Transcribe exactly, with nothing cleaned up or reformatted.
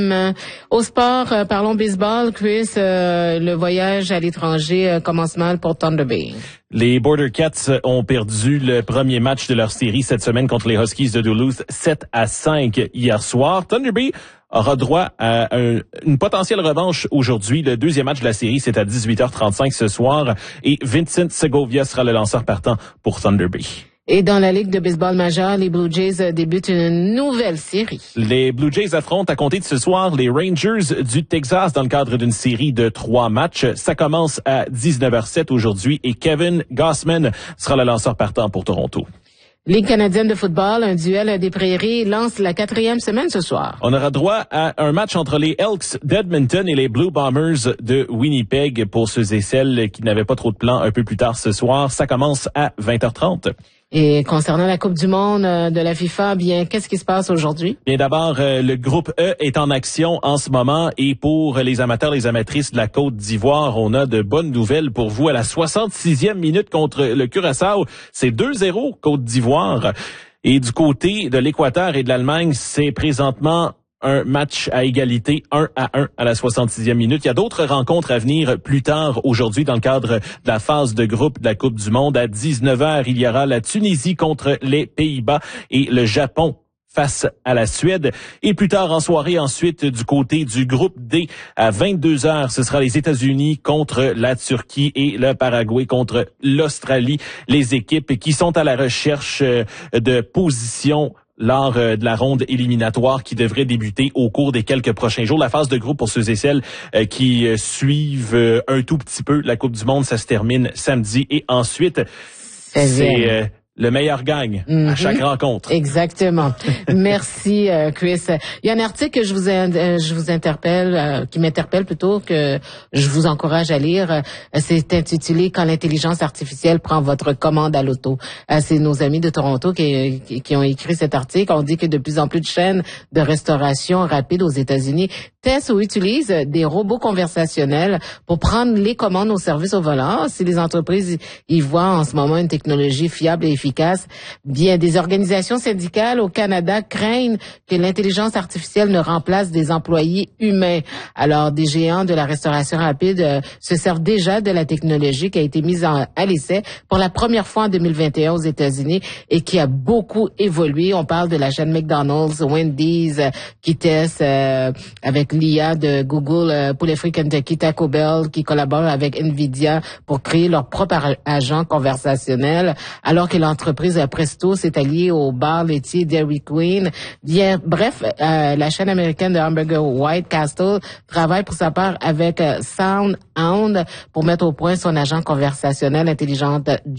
Au sport, euh, parlons baseball. Chris, euh, le voyage à l'étranger euh, commence mal pour Thunder Bay. Les Border Cats ont perdu le premier match de leur série cette semaine contre les Huskies de Duluth, sept à cinq hier soir. Thunder Bay aura droit à un, une potentielle revanche aujourd'hui. Le deuxième match de la série, c'est à dix-huit heures trente-cinq ce soir. Et Vincent Segovia sera le lanceur partant pour Thunder Bay. Et dans la Ligue de baseball majeure, les Blue Jays débutent une nouvelle série. Les Blue Jays affrontent à compter de ce soir les Rangers du Texas dans le cadre d'une série de trois matchs. Ça commence à dix-neuf heures sept aujourd'hui et Kevin Gausman sera le lanceur partant pour Toronto. Ligue canadienne de football, un duel des Prairies lance la quatrième semaine ce soir. On aura droit à un match entre les Elks d'Edmonton et les Blue Bombers de Winnipeg pour ceux et celles qui n'avaient pas trop de plans un peu plus tard ce soir. Ça commence à vingt heures trente. Et concernant la Coupe du monde de la FIFA, bien, qu'est-ce qui se passe aujourd'hui? Bien, d'abord, euh, le groupe E est en action en ce moment et pour les amateurs, les amatrices de la Côte d'Ivoire, on a de bonnes nouvelles pour vous. À la soixante-sixième minute contre le Curaçao, c'est deux zéro Côte d'Ivoire. Et du côté de l'Équateur et de l'Allemagne, c'est présentement un match à égalité, un à un à la soixante-sixième minute. Il y a d'autres rencontres à venir plus tard aujourd'hui dans le cadre de la phase de groupe de la Coupe du monde. À dix-neuf heures, il y aura la Tunisie contre les Pays-Bas et le Japon face à la Suède. Et plus tard en soirée, ensuite, du côté du groupe D, à vingt-deux heures, ce sera les États-Unis contre la Turquie et le Paraguay contre l'Australie. Les équipes qui sont à la recherche de positions lors euh, de la ronde éliminatoire qui devrait débuter au cours des quelques prochains jours. La phase de groupe pour ceux et celles euh, qui euh, suivent euh, un tout petit peu la Coupe du monde, ça se termine samedi. Et ensuite, c'est euh, le meilleur gagne mm-hmm. à chaque rencontre. Exactement. Merci, euh, Chris. Il y a un article que je vous euh, je vous interpelle, euh, qui m'interpelle plutôt, que je vous encourage à lire. Euh, c'est intitulé « Quand l'intelligence artificielle prend votre commande à l'auto ». Euh, c'est nos amis de Toronto qui, qui, qui ont écrit cet article. On dit que de plus en plus de chaînes de restauration rapide aux États-Unis testent ou utilisent des robots conversationnels pour prendre les commandes au service au volant. Si les entreprises y voient en ce moment une technologie fiable et efficace, bien des organisations syndicales au Canada craignent que l'intelligence artificielle ne remplace des employés humains. Alors, des géants de la restauration rapide euh, se servent déjà de la technologie qui a été mise en, à l'essai pour la première fois en deux mille vingt et un aux États-Unis et qui a beaucoup évolué. On parle de la chaîne McDonald's, Wendy's, euh, qui teste euh, avec l'I A de Google euh, pour les fruits Kentucky, Taco Bell, qui collabore avec Nvidia pour créer leur propre agent conversationnel, alors que l'entreprise Presto s'est alliée au bar laitier Dairy Queen. Bien, bref, euh, la chaîne américaine de hamburger White Castle travaille pour sa part avec euh, SoundHound pour mettre au point son agent conversationnel intelligent